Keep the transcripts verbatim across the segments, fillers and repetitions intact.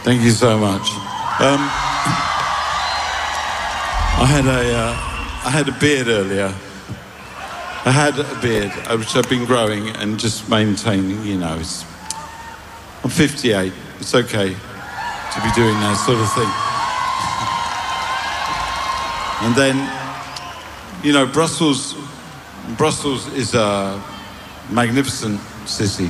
Thank you so much. Um, I had a, uh, I had a beard earlier. I had a beard, which I've been growing and just maintaining, you know. It's, I'm fifty-eight. It's okay to be doing that sort of thing. And then, you know, Brussels, Brussels is a magnificent city.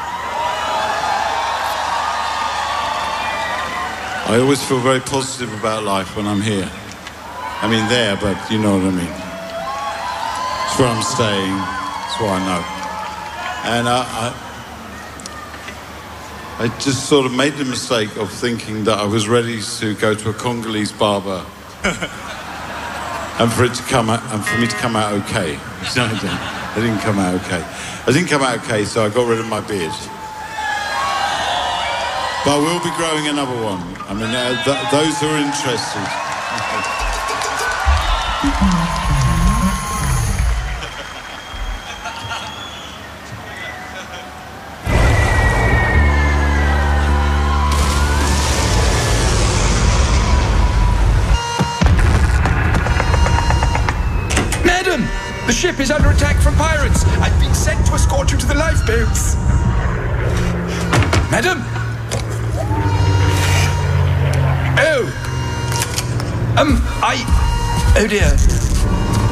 I always feel very positive about life when I'm here. I mean there, but you know what I mean. It's where I'm staying, it's where I know. And I, I, I just sort of made the mistake of thinking that I was ready to go to a Congolese barber and for it to come out, and for me to come out okay. No, I didn't. I didn't come out okay. I didn't come out okay, so I got rid of my beard. But we'll be growing another one. I mean, uh, th- those who are interested. Madam, the ship is under attack from pirates. I've been sent to escort you to the lifeboats. Madam? Oh. Um, I... Oh dear.